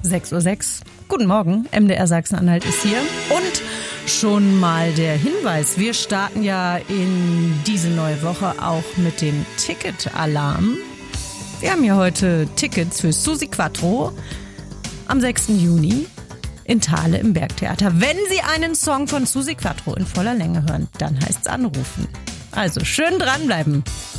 6:06 Uhr. Guten Morgen, MDR Sachsen-Anhalt ist hier. Und schon mal der Hinweis, wir starten ja in diese neue Woche auch mit dem Ticket-Alarm. Wir haben ja heute Tickets für Susi Quattro am 6. Juni in Thale im Bergtheater. Wenn Sie einen Song von Susi Quattro in voller Länge hören, dann heißt's anrufen. Also schön dranbleiben.